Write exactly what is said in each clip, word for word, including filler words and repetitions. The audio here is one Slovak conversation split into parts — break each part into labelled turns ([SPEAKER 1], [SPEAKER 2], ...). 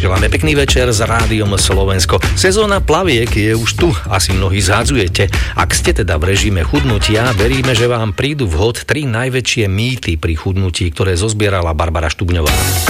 [SPEAKER 1] Želáme pekný večer s Rádiom Slovensko. Sezóna plaviek je už tu, asi mnohí zhádzujete. Ak ste teda v režime chudnutia, veríme, že vám prídu vhod tri najväčšie mýty pri chudnutí, ktoré zozbierala Barbara Štubňová.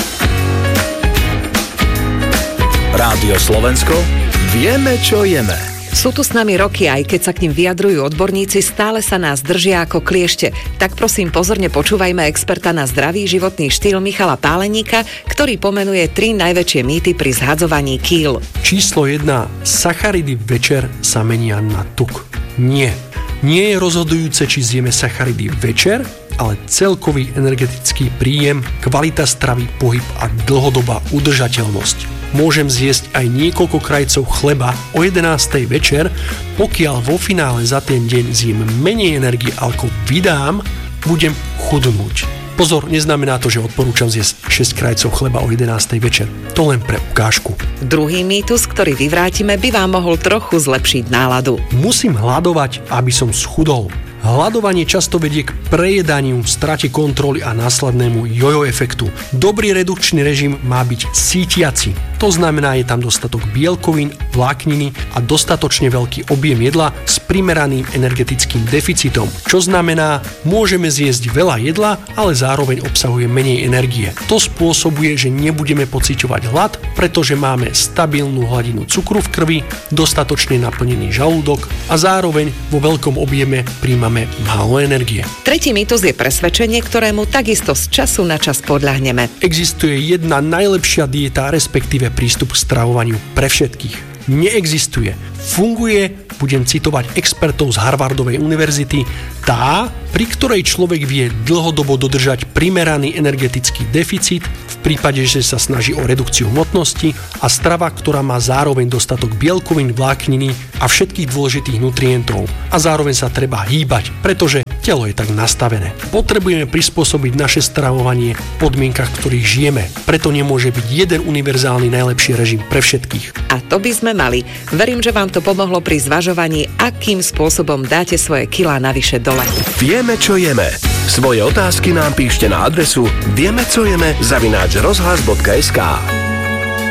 [SPEAKER 2] Rádio Slovensko, vieme, čo jeme.
[SPEAKER 3] Sú tu s nami roky, aj keď sa k nim vyjadrujú odborníci, stále sa nás držia ako kliešte. Tak prosím, pozorne počúvajme experta na zdravý životný štýl Michala Páleníka, ktorý pomenuje tri najväčšie mýty pri zhadzovaní kíl.
[SPEAKER 4] Číslo jedna. Sacharidy večer sa menia na tuk. Nie. Nie je rozhodujúce, či zjeme sacharidy večer, ale celkový energetický príjem, kvalita stravy, pohyb a dlhodobá udržateľnosť. Môžem zjesť aj niekoľko krajcov chleba o jedenástej večer, pokiaľ vo finále za ten deň zjem menej energie, ako vydám, budem chudnúť. Pozor, neznamená to, že odporúčam zjesť šesť krajcov chleba o jedenástej večer. To len pre ukážku.
[SPEAKER 3] Druhý mýtus, ktorý vyvrátime, by vám mohol trochu zlepšiť náladu.
[SPEAKER 4] Musím hladovať, aby som schudol. Hladovanie často vedie k prejedaniu, strate kontroly a následnému jojo efektu. Dobrý redukčný režim má byť sítiaci. To znamená, je tam dostatok bielkovín, vlákniny a dostatočne veľký objem jedla s primeraným energetickým deficitom. Čo znamená, môžeme zjesť veľa jedla, ale zároveň obsahuje menej energie. To spôsobuje, že nebudeme pociťovať hlad, pretože máme stabilnú hladinu cukru v krvi, dostatočne naplnený žalúdok a zároveň vo veľkom objeme príjmame málo energie.
[SPEAKER 3] Tretí mýtus je presvedčenie, ktorému takisto z času na čas podľahneme.
[SPEAKER 4] Existuje jedna najlepšia dieta, respektíve prístup k stravovaniu pre všetkých. Neexistuje. Funguje, budem citovať expertov z Harvardovej univerzity, tá, pri ktorej človek vie dlhodobo dodržať primeraný energetický deficit v prípade, že sa snaží o redukciu hmotnosti, a strava, ktorá má zároveň dostatok bielkovín, vlákniny a všetkých dôležitých nutrientov. A zároveň sa treba hýbať, pretože telo je tak nastavené. Potrebujeme prispôsobiť naše stravovanie v podmienkach, v ktorých žijeme. Preto nemôže byť jeden univerzálny najlepší režim pre všetkých.
[SPEAKER 3] A to by sme mali. Verím, že vám to pomohlo pri zvažovaní, akým spôsobom dáte svoje kilá navyše dole.
[SPEAKER 2] Vieme, čo jeme. Svoje otázky nám píšte na adresu vieme, co jeme zavináč rozhlas bodka es ká.